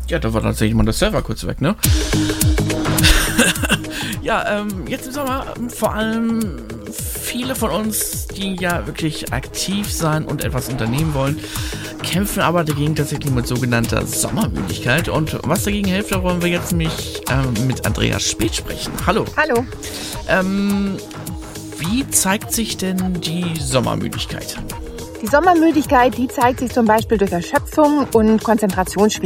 Ja, da war tatsächlich mal der Server kurz weg, ne? Ja, jetzt im Sommer vor allem viele von uns, die ja wirklich aktiv sein und etwas unternehmen wollen, kämpfen aber dagegen tatsächlich mit sogenannter Sommermüdigkeit. Und was dagegen hilft, da wollen wir jetzt nämlich mit Andrea Speth sprechen. Hallo. Hallo. Wie zeigt sich denn die Sommermüdigkeit? Die Sommermüdigkeit, die zeigt sich zum Beispiel durch Erschöpfung und Konzentrationsschwierigkeiten